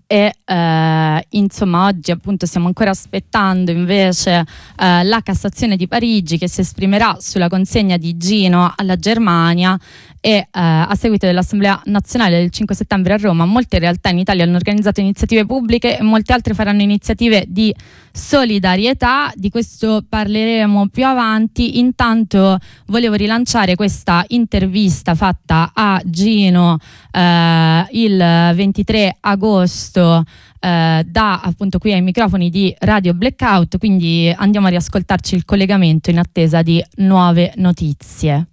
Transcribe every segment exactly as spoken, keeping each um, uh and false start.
e eh, insomma oggi appunto stiamo ancora aspettando invece eh, la Cassazione di Parigi, che si esprimerà sulla consegna di Gino alla Germania. E eh, a seguito dell'Assemblea Nazionale del cinque settembre a Roma, molte realtà in Italia hanno organizzato iniziative pubbliche e molte altre faranno iniziative di solidarietà. Di questo parleremo più avanti. Intanto volevo rilanciare questa intervista fatta a Gino eh, il ventitré agosto eh, da appunto qui ai microfoni di Radio Blackout, quindi andiamo a riascoltarci il collegamento in attesa di nuove notizie.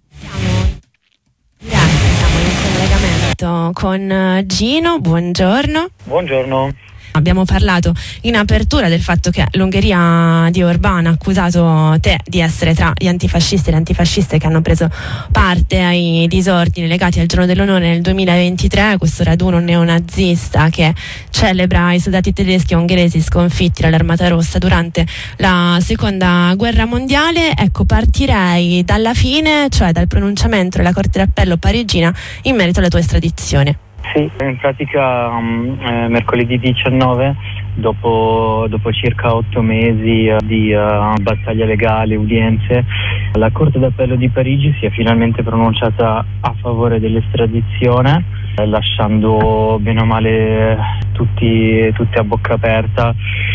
Grazie, siamo in collegamento con Gino, buongiorno. Buongiorno. Abbiamo parlato in apertura del fatto che l'Ungheria di Orbán ha accusato te di essere tra gli antifascisti e le antifasciste che hanno preso parte ai disordini legati al Giorno dell'Onore nel duemilaventitré, questo raduno neonazista che celebra i soldati tedeschi e ungheresi sconfitti dall'Armata Rossa durante la Seconda Guerra Mondiale. Ecco, partirei dalla fine, cioè dal pronunciamento della Corte d'Appello parigina in merito alla tua estradizione. Sì, in pratica um, eh, mercoledì diciannove, dopo, dopo circa otto mesi uh, di uh, battaglia legale, udienze, la Corte d'Appello di Parigi si è finalmente pronunciata a favore dell'estradizione, eh, lasciando bene o male tutti, tutti a bocca aperta,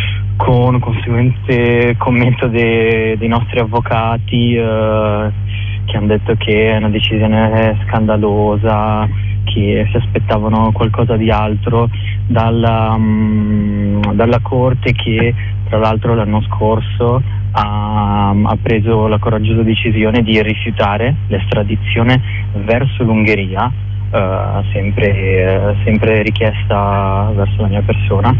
con conseguente commento de, dei nostri avvocati uh, che hanno detto che è una decisione scandalosa, che si aspettavano qualcosa di altro dalla, um, dalla Corte, che tra l'altro l'anno scorso ha, ha preso la coraggiosa decisione di rifiutare l'estradizione verso l'Ungheria, uh, sempre, uh, sempre richiesta verso la mia persona,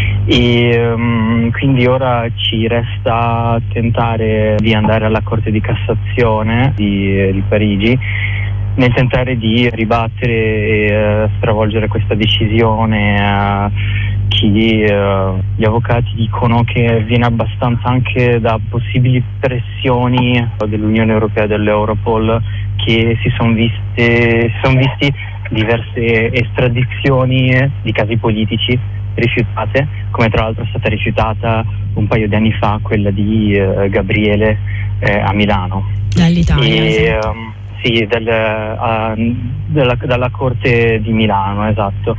e um, quindi ora ci resta tentare di andare alla Corte di Cassazione di, di Parigi, nel tentare di ribattere e uh, stravolgere questa decisione. Uh, chi, uh, gli avvocati dicono che viene abbastanza anche da possibili pressioni dell'Unione Europea e dell'Europol, che si sono viste si son visti diverse estradizioni di casi politici rifiutate, come tra l'altro è stata rifiutata un paio di anni fa quella di uh, Gabriele eh, a Milano. Dall'Italia. E, um, Sì, del, uh, della, dalla Corte di Milano, esatto.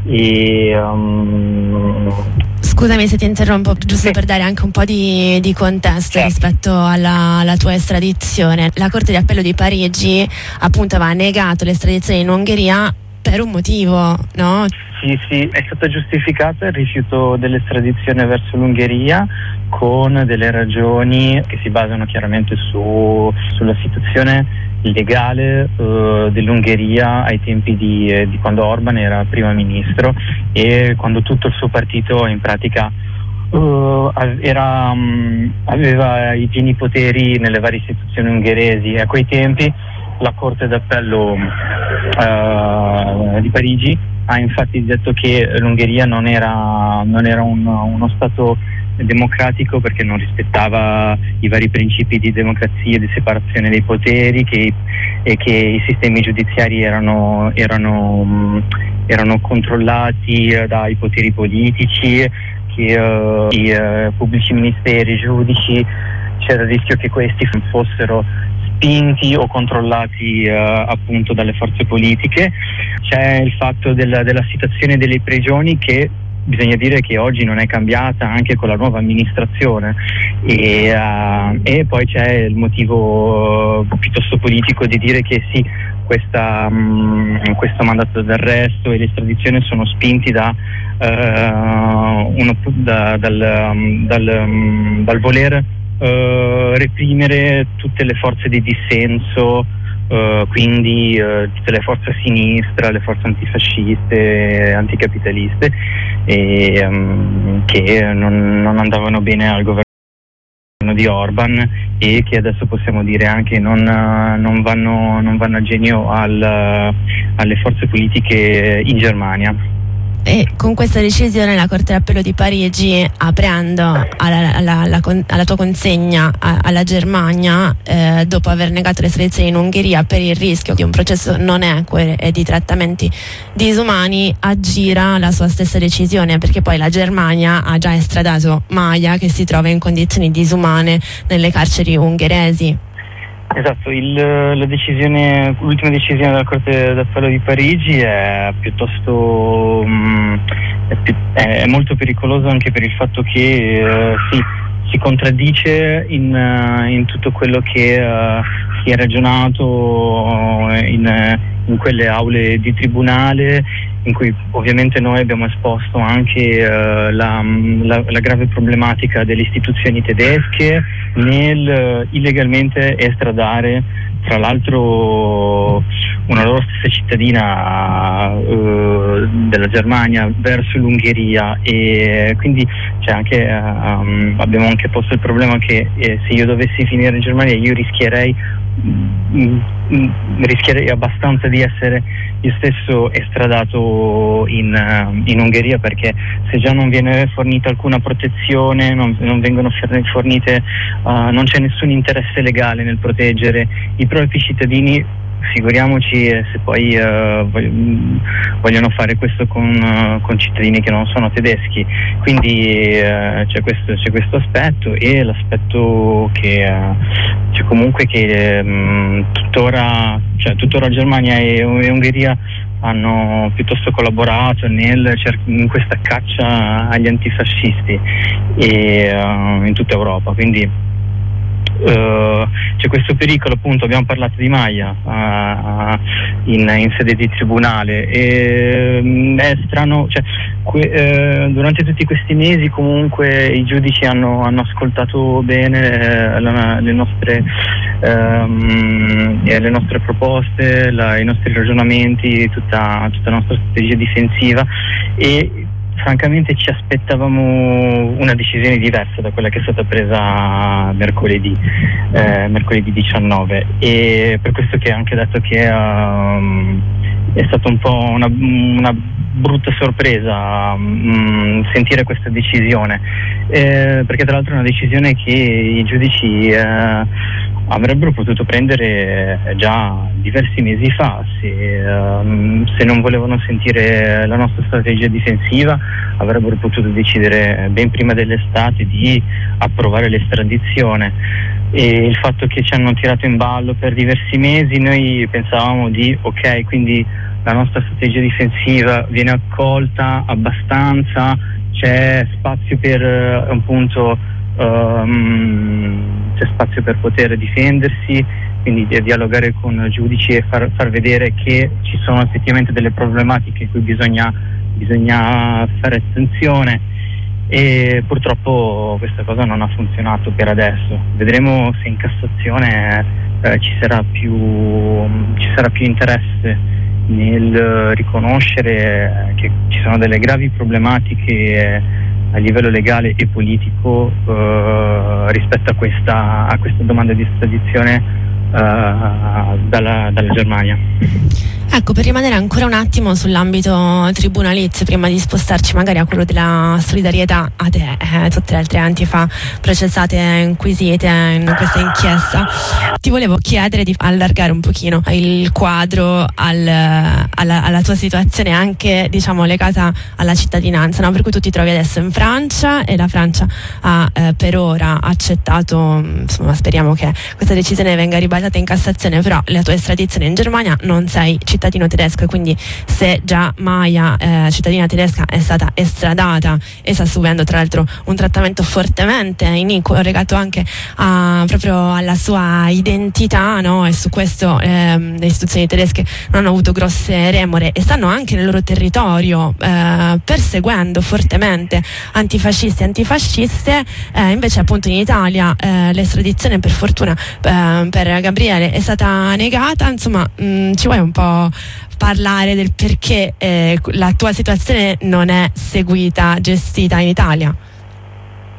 E, um... Scusami se ti interrompo, giusto sì. per dare anche un po' di, di contesto certo. rispetto alla, alla tua estradizione. La Corte di Appello di Parigi appunto aveva negato l'estradizione in Ungheria per un motivo, no? Sì, sì, è stato giustificato il rifiuto dell'estradizione verso l'Ungheria con delle ragioni che si basano chiaramente su, sulla situazione legale uh, dell'Ungheria ai tempi di, eh, di quando Orbán era primo ministro e quando tutto il suo partito in pratica uh, era, um, aveva i pieni poteri nelle varie istituzioni ungheresi. A quei tempi la Corte d'Appello uh, di Parigi ha infatti detto che l'Ungheria non era, non era un, uno Stato democratico perché non rispettava i vari principi di democrazia e di separazione dei poteri, che, e che i sistemi giudiziari erano, erano, erano controllati dai poteri politici, che uh, i uh, pubblici ministeri, i giudici, c'era il rischio che questi fossero spinti o controllati uh, appunto dalle forze politiche. C'è il fatto della, della situazione delle prigioni, che bisogna dire che oggi non è cambiata anche con la nuova amministrazione, e, uh, e poi c'è il motivo uh, piuttosto politico di dire che sì, questa, um, questo mandato d'arresto e l'estradizione sono spinti da, uh, uno, da, dal, um, dal, um, dal voler uh, reprimere tutte le forze di dissenso, Uh, quindi uh, tutte le forze a sinistra, le forze antifasciste, anticapitaliste, e, um, che non, non andavano bene al governo di Orbán, e che adesso possiamo dire anche non, uh, non, vanno, non vanno a genio al, uh, alle forze politiche in Germania. E con questa decisione la Corte d'Appello di Parigi, aprendo alla, alla, alla, alla tua consegna a, alla Germania, eh, dopo aver negato l'estradizione in Ungheria per il rischio di un processo non equo e di trattamenti disumani, aggira la sua stessa decisione, perché poi la Germania ha già estradato Maia, che si trova in condizioni disumane nelle carceri ungheresi. Esatto, il, la decisione, l'ultima decisione della Corte d'Appello di Parigi è piuttosto mh, è, più, è molto pericoloso, anche per il fatto che uh, si, si contraddice in, uh, in tutto quello che uh, si è ragionato in, in quelle aule di tribunale, in cui ovviamente noi abbiamo esposto anche uh, la, la, la grave problematica delle istituzioni tedesche nel uh, illegalmente estradare, tra l'altro, una loro stessa cittadina uh, della Germania verso l'Ungheria, e quindi c'è anche, uh, um, abbiamo anche posto il problema che eh, se io dovessi finire in Germania io rischierei mm, mm, rischierei abbastanza di essere io stesso estradato in, uh, in Ungheria, perché se già non viene fornita alcuna protezione, non, non vengono fornite, uh, non c'è nessun interesse legale nel proteggere i propri cittadini, figuriamoci se poi uh, vogliono fare questo con, uh, con cittadini che non sono tedeschi. Quindi uh, c'è, questo, c'è questo aspetto, e l'aspetto che uh, c'è comunque che um, tuttora, cioè, tuttora Germania e, e Ungheria hanno piuttosto collaborato nel, in questa caccia agli antifascisti e, uh, in tutta Europa, quindi Uh, c'è questo pericolo, appunto. Abbiamo parlato di Maia uh, in, in sede di tribunale, e um, è strano, cioè, que, uh, durante tutti questi mesi comunque i giudici hanno, hanno ascoltato bene uh, la, le, nostre, um, le nostre proposte, la, i nostri ragionamenti, tutta, tutta la nostra strategia difensiva, e francamente ci aspettavamo una decisione diversa da quella che è stata presa mercoledì, eh, mercoledì diciannove, e per questo che ho anche detto che um, è stata un po' una, una brutta sorpresa um, sentire questa decisione, eh, perché tra l'altro è una decisione che i giudici eh, avrebbero potuto prendere già diversi mesi fa, se, um, se non volevano sentire la nostra strategia difensiva avrebbero potuto decidere ben prima dell'estate di approvare l'estradizione. E il fatto che ci hanno tirato in ballo per diversi mesi, noi pensavamo di ok, quindi la nostra strategia difensiva viene accolta abbastanza, c'è spazio per uh, appunto um, c'è spazio per poter difendersi, quindi di dialogare con giudici e far, far vedere che ci sono effettivamente delle problematiche in cui bisogna, bisogna fare attenzione, e purtroppo questa cosa non ha funzionato per adesso. Vedremo se in Cassazione eh, ci sarà più ci sarà più interesse nel riconoscere che ci sono delle gravi problematiche a livello legale e politico eh, rispetto a questa, a questa domanda di estradizione Uh, dalla, dalla Germania. Ecco, per rimanere ancora un attimo sull'ambito tribunalizio, prima di spostarci magari a quello della solidarietà a te e eh, tutte le altre antifa processate e inquisite in questa inchiesta, ti volevo chiedere di allargare un pochino il quadro al, alla, alla tua situazione, anche diciamo legata alla cittadinanza, no? Per cui tu ti trovi adesso in Francia e la Francia ha eh, per ora accettato, insomma speriamo che questa decisione venga ribaltata in Cassazione, però la tua estradizione in Germania, non sei cittadino tedesco, e quindi se già Maia, eh, cittadina tedesca, è stata estradata e sta subendo tra l'altro un trattamento fortemente iniquo legato anche a, proprio alla sua identità, no? E su questo eh, le istituzioni tedesche non hanno avuto grosse remore e stanno anche nel loro territorio eh, perseguendo fortemente antifascisti e antifasciste, eh, invece appunto in Italia eh, l'estradizione per fortuna eh, per Gabriele è stata negata. Insomma, mh, ci vuoi un po' parlare del perché eh, la tua situazione non è seguita, gestita in Italia?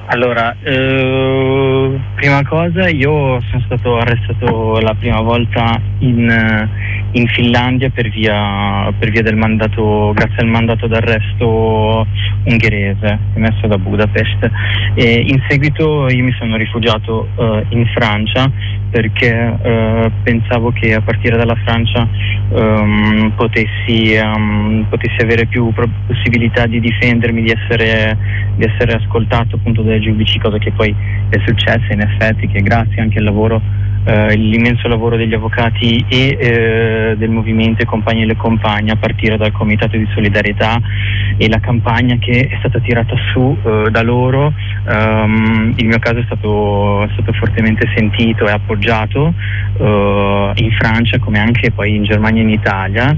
Allora, eh, prima cosa, io sono stato arrestato la prima volta in, in Finlandia per via, per via del mandato, grazie al mandato d'arresto ungherese emesso da Budapest, e in seguito io mi sono rifugiato eh, in Francia perché eh, pensavo che a partire dalla Francia um, potessi, um, potessi avere più pro- possibilità di difendermi, di essere, di essere ascoltato appunto dai giudici, cosa che poi è successa in effetti, che grazie anche al lavoro, eh, l'immenso lavoro degli avvocati e eh, del movimento Compagni e le Compagne, a partire dal Comitato di Solidarietà e la campagna che è stata tirata su eh, da loro, um, il mio caso è stato, è stato fortemente sentito e appoggiato uh, in Francia come anche poi in Germania e in Italia.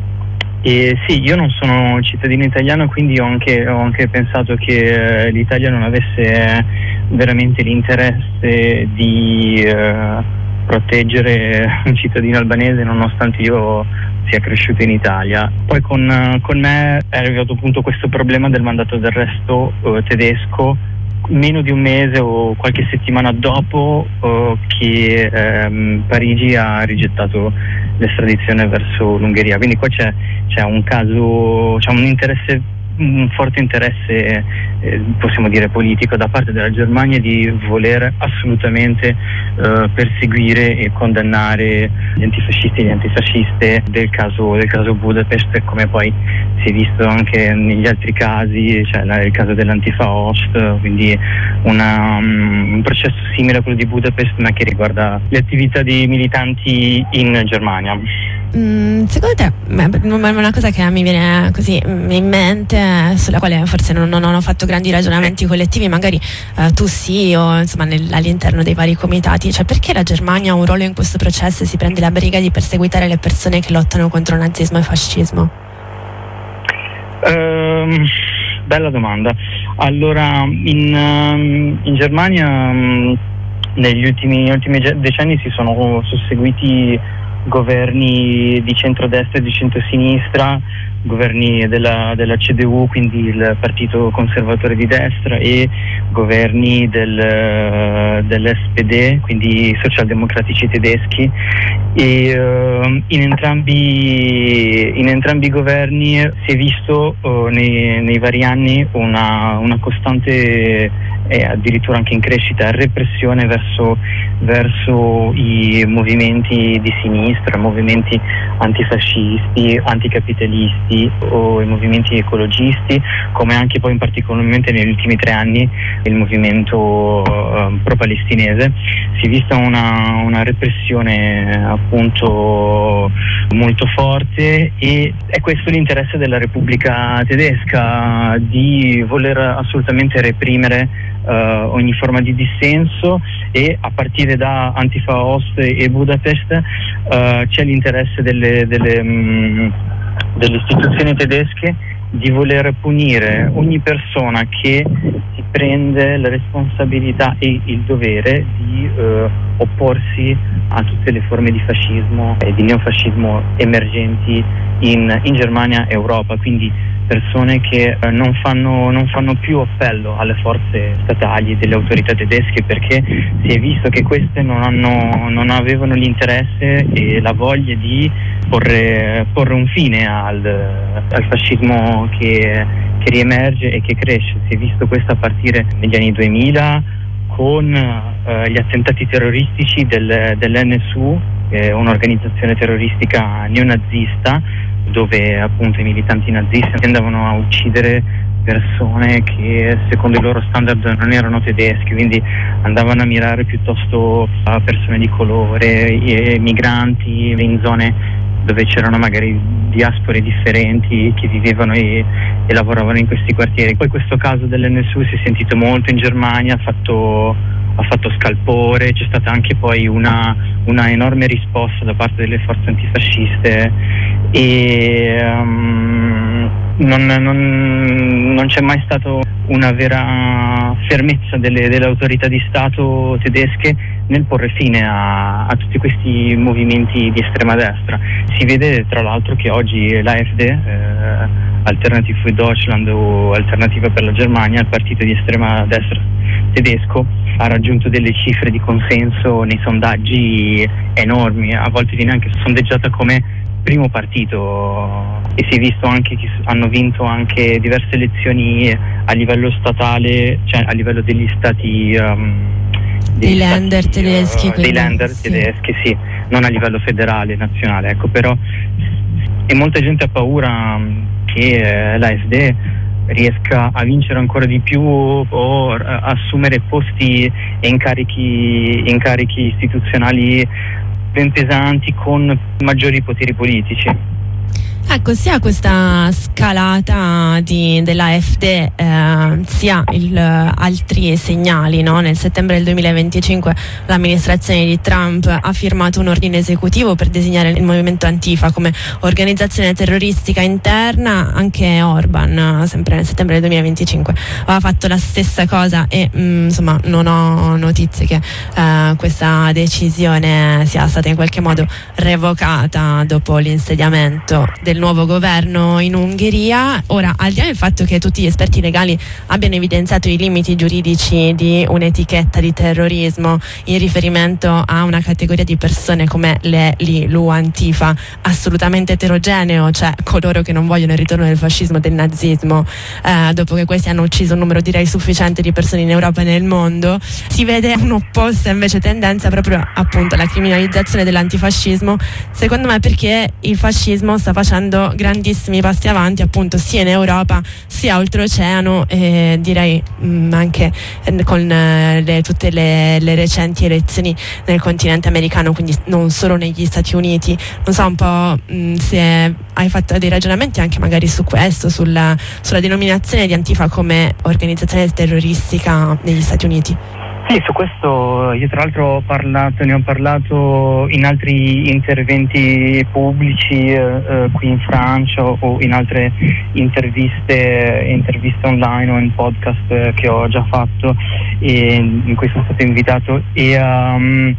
E sì, io non sono cittadino italiano, quindi ho anche, ho anche pensato che eh, l'Italia non avesse veramente l'interesse di eh, proteggere un cittadino albanese, nonostante io sia cresciuto in Italia. Poi con, con me è arrivato appunto questo problema del mandato d'arresto eh, tedesco meno di un mese o qualche settimana dopo uh, che ehm, Parigi ha rigettato l'estradizione verso l'Ungheria. Quindi qua c'è, c'è un caso, c'è un interesse, un forte interesse, eh, possiamo dire politico, da parte della Germania di voler assolutamente eh, perseguire e condannare gli antifascisti e gli antifasciste del caso, del caso Budapest, come poi si è visto anche negli altri casi, cioè la, il caso dell'Antifa Ost, quindi una, um, un processo simile a quello di Budapest, ma che riguarda le attività di militanti in Germania. Mm, secondo te, beh, una cosa che mi viene così in mente, sulla quale forse non, non ho fatto grandi ragionamenti collettivi, magari eh, tu sì, o insomma nel, all'interno dei vari comitati, cioè perché la Germania ha un ruolo in questo processo e si prende la briga di perseguitare le persone che lottano contro nazismo e fascismo? Um, bella domanda. Allora, in, um, in Germania um, negli ultimi, ultimi decenni si sono susseguiti governi di centrodestra e di centrosinistra, governi della, della C D U, quindi il partito conservatore di destra, e governi del, dell'S P D, quindi socialdemocratici tedeschi, e uh, in, entrambi, in entrambi i governi si è visto uh, nei, nei vari anni una, una costante e addirittura anche in crescita repressione verso, verso i movimenti di sinistra, movimenti antifascisti, anticapitalisti o i movimenti ecologisti, come anche poi in particolarmente negli ultimi tre anni il movimento uh, pro-palestinese. Si è vista una, una repressione appunto molto forte, e è questo l'interesse della Repubblica tedesca, di voler assolutamente reprimere Uh, ogni forma di dissenso, e a partire da Antifa Ost e Budapest uh, c'è l'interesse delle, delle, mh, delle istituzioni tedesche di voler punire ogni persona che si prende la responsabilità e il dovere di uh, opporsi a tutte le forme di fascismo e di neofascismo emergenti in, in Germania e Europa, quindi persone che eh, non fanno, non fanno più appello alle forze statali e delle autorità tedesche, perché si è visto che queste non, hanno, non avevano l'interesse e la voglia di porre, porre un fine al, al fascismo che, che riemerge e che cresce. Si è visto questo a partire negli anni duemila con eh, gli attentati terroristici del, dell'N S U, eh, un'organizzazione terroristica neonazista, dove appunto i militanti nazisti andavano a uccidere persone che secondo i loro standard non erano tedeschi, quindi andavano a mirare piuttosto a persone di colore e migranti in zone dove c'erano magari diaspore differenti che vivevano e, e lavoravano in questi quartieri. Poi questo caso dell'N S U si è sentito molto in Germania, ha fatto, ha fatto scalpore, c'è stata anche poi una, una enorme risposta da parte delle forze antifasciste, e um, non, non, non c'è mai stato una vera fermezza delle, delle autorità di Stato tedesche nel porre fine a, a tutti questi movimenti di estrema destra. Si vede tra l'altro che oggi l'A F D, eh, Alternative für Deutschland o Alternativa per la Germania, il partito di estrema destra tedesco, ha raggiunto delle cifre di consenso nei sondaggi enormi, a volte viene anche sondeggiata come primo partito, e si è visto anche che hanno vinto anche diverse elezioni a livello statale, cioè a livello degli stati um, dei Länder tedeschi, uh, dei Länder sì. tedeschi, sì, non a livello federale, nazionale, ecco. Però e molta gente ha paura che eh, l'A F D riesca a vincere ancora di più o a assumere posti e incarichi, incarichi istituzionali ben pesanti con maggiori poteri politici. Ecco, sia questa scalata di, della A F D eh, sia il, altri segnali, no? Nel settembre del duemilaventicinque l'amministrazione di Trump ha firmato un ordine esecutivo per designare il movimento Antifa come organizzazione terroristica interna. Anche Orban, sempre nel settembre del duemilaventicinque, aveva fatto la stessa cosa e mh, insomma non ho notizie che eh, questa decisione sia stata in qualche modo revocata dopo l'insediamento del nuovo governo in Ungheria. Ora, al di là del fatto che tutti gli esperti legali abbiano evidenziato i limiti giuridici di un'etichetta di terrorismo in riferimento a una categoria di persone come le L I L U Antifa, assolutamente eterogeneo, cioè coloro che non vogliono il ritorno del fascismo e del nazismo, eh, dopo che questi hanno ucciso un numero direi sufficiente di persone in Europa e nel mondo, si vede un'opposta invece tendenza proprio appunto alla criminalizzazione dell'antifascismo, secondo me perché il fascismo sta facendo grandissimi passi avanti appunto sia in Europa sia oltreoceano, e direi mh, anche eh, con eh, le, tutte le, le recenti elezioni nel continente americano, quindi non solo negli Stati Uniti. Non so un po' mh, se hai fatto dei ragionamenti anche magari su questo, sulla, sulla denominazione di Antifa come organizzazione terroristica negli Stati Uniti. Sì, su questo io tra l'altro ho parlato, ne ho parlato in altri interventi pubblici eh, eh, qui in Francia o in altre interviste, interviste online o in podcast eh, che ho già fatto e in cui sono stato invitato. E um,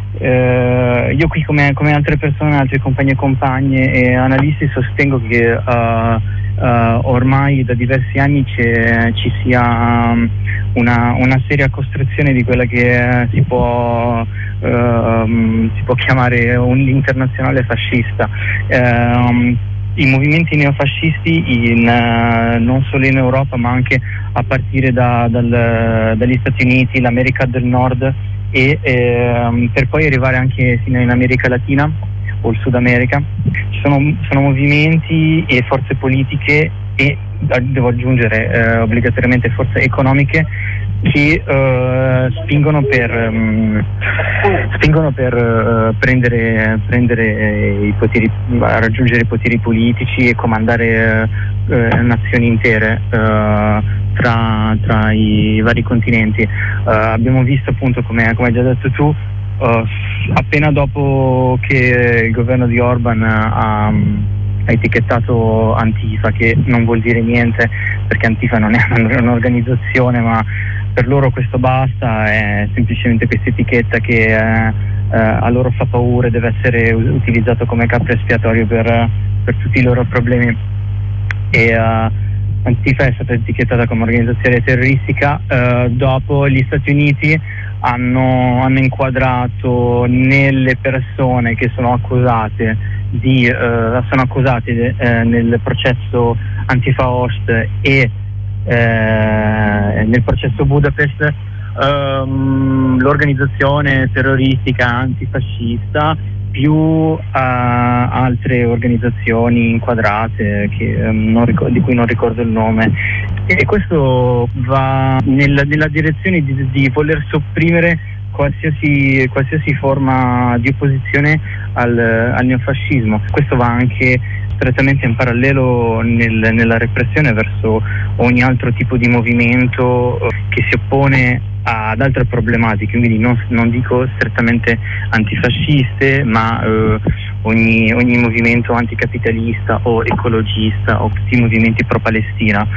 eh, io qui come, come altre persone, altri compagni e compagne e analisti sostengo che uh, Uh, ormai da diversi anni c'è, ci sia um, una, una seria costruzione di quella che uh, si può uh, um, si può chiamare un internazionale fascista. Uh, um, I movimenti neofascisti in, uh, non solo in Europa ma anche a partire da, dal, dagli Stati Uniti, l'America del Nord e eh, per poi arrivare anche fino in America Latina o il Sud America. Ci sono, sono movimenti e forze politiche e devo aggiungere eh, obbligatoriamente forze economiche che eh, spingono per um, spingono per uh, prendere, prendere i poteri, raggiungere i poteri politici e comandare uh, uh, nazioni intere uh, tra, tra i vari continenti. Uh, abbiamo visto appunto, come, come hai già detto tu, Uh, appena dopo che il governo di Orban ha, ha etichettato Antifa, che non vuol dire niente perché Antifa non è un'organizzazione, ma per loro questo basta, è semplicemente questa etichetta che eh, eh, a loro fa paura e deve essere utilizzato come capro espiatorio per, per tutti i loro problemi. E uh, Antifa è stata etichettata come organizzazione terroristica. Uh, dopo gli Stati Uniti Hanno, hanno inquadrato nelle persone che sono accusate di eh, sono accusate eh, nel processo Antifa Ost e eh, nel processo Budapest ehm, l'organizzazione terroristica antifascista più uh, altre organizzazioni inquadrate che, um, non ricordo, di cui non ricordo il nome, e questo va nella, nella direzione di, di voler sopprimere qualsiasi, qualsiasi forma di opposizione al, al neofascismo. Questo va anche strettamente in parallelo nel, nella repressione verso ogni altro tipo di movimento che si oppone ad altre problematiche, quindi non, non dico strettamente antifasciste, ma eh, ogni, ogni movimento anticapitalista o ecologista o tutti i movimenti pro-Palestina,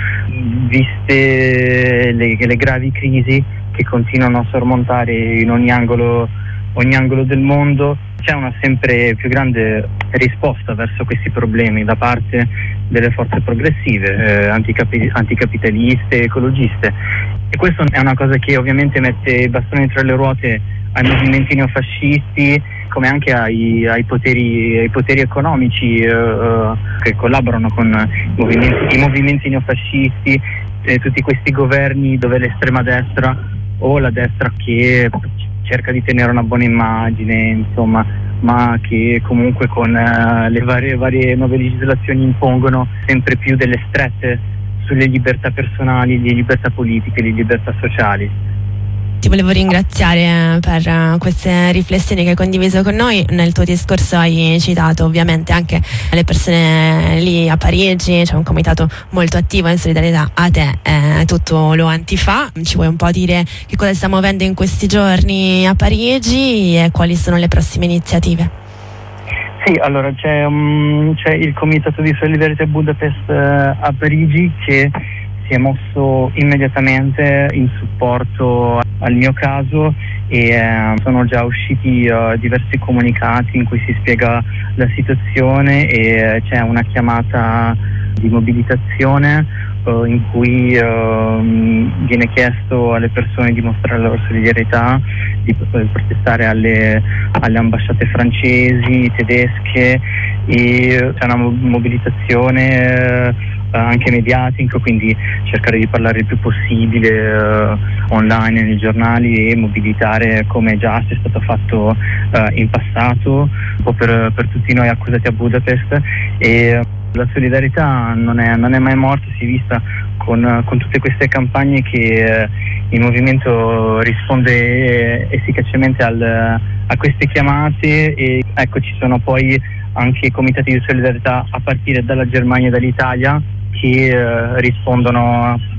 viste le, le gravi crisi che continuano a sormontare in ogni angolo, ogni angolo del mondo. C'è una sempre più grande risposta verso questi problemi da parte delle forze progressive, eh, anticapi- anticapitaliste, ecologiste, e questo è una cosa che ovviamente mette i bastoni tra le ruote ai movimenti neofascisti, come anche ai, ai, poteri, ai poteri economici eh, che collaborano con i movimenti, i movimenti neofascisti, eh, tutti questi governi dove l'estrema destra o la destra che cerca di tenere una buona immagine, insomma, ma che comunque con uh, le varie, varie nuove legislazioni impongono sempre più delle strette sulle libertà personali, le libertà politiche, le libertà sociali. Ti volevo ringraziare per queste riflessioni che hai condiviso con noi. Nel tuo discorso hai citato ovviamente anche le persone lì a Parigi, c'è un comitato molto attivo in solidarietà a te, eh, tutto lo Antifa. Ci vuoi un po' dire che cosa sta muovendo in questi giorni a Parigi e quali sono le prossime iniziative? Sì, allora c'è, um, c'è il comitato di solidarietà Budapest uh, a Parigi che si è mosso immediatamente in supporto al mio caso e eh, sono già usciti uh, diversi comunicati in cui si spiega la situazione e uh, c'è una chiamata di mobilitazione uh, in cui uh, viene chiesto alle persone di mostrare la loro solidarietà, di uh, protestare alle, alle ambasciate francesi, tedesche, e uh, c'è una mobilitazione uh, anche mediatico, quindi cercare di parlare il più possibile uh, online nei giornali e mobilitare come già è stato fatto uh, in passato, un po' per, per tutti noi accusati a Budapest. E la solidarietà non è, non è mai morta, si è vista con, con tutte queste campagne che uh, il movimento risponde efficacemente al, a queste chiamate, e ecco, ci sono poi anche comitati di solidarietà a partire dalla Germania e dall'Italia che uh, rispondono